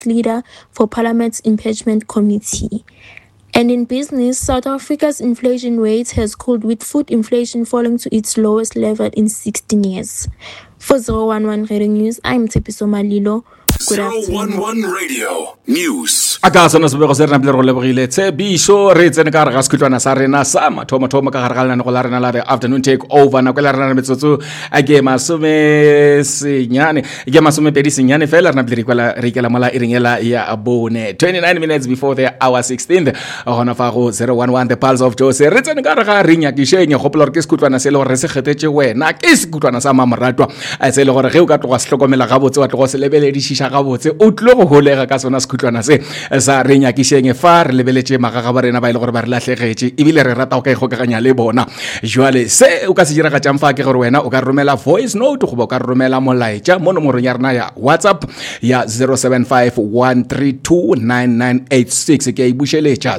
leader for Parliament's impeachment committee. And in business, South Africa's inflation rate has cooled, with food inflation falling to its lowest level in 16 years. For 011 Radio News, I'm Tepiso Malilo. Good afternoon. 011 Radio News. Akaso no sebego se rena bile go lebogile tsebisho re tsene ka re ga skutlwana sa rena sa mathomo ka gare ga lena go la rena la re afternoon take over na kwela rena metsotso a ke masome pedi senyane fela rena bile re ikela mola iringela ya bone 29 minutes before the hour 16th gona fa go 011 the pulse of Jose re tsene ka re ga rinya ke shenge gopolo re ke skutlwana se le gore se kgetetse wena ke skutlwana sa mamoratwa a se le gore ge o ka tloga se hlokomela ga botse wa tloga se lebeledišisha ga botse o tlo go holega ka sona skutlwana se sa re nyakisheng fa re lebeletse magaga ba rena ba ile gore ba re lahlegetse ebile re rata go ka igokaganya le bona jwale se o ka se dira ga tšamfa ke gore wena o ka romela voice note go ba ka romela molaetša mo nomorong ya rena ya WhatsApp ya 0751329986 ke ibušeletša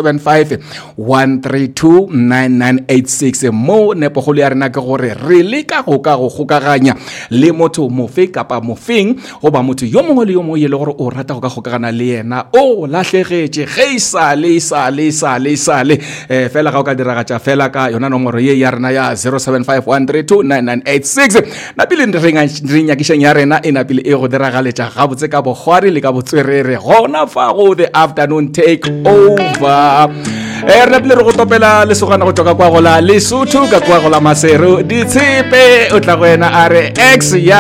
0751329986 mo nepogolo ya rena ke gore re leka go ka go gokaganya le motho mofe kapa mofeng goba motho yo mongwe le yo mongwe ye le gore o rata go ka gokagana le yena o lahlegetse ge isale fela ga o ka diragatša fela ka yona nomoro ye ya rena ya 0751329986 napile re nyakišeng ya rena e napile e go diragaletša gabotse ka bogwari le ka botswerere gona fa go the afternoon take over re napile re go topela lesogana go tšwa ka kwa go la Lesotho ka kwa go la Maseru ditshepe o tla go ena a re x ya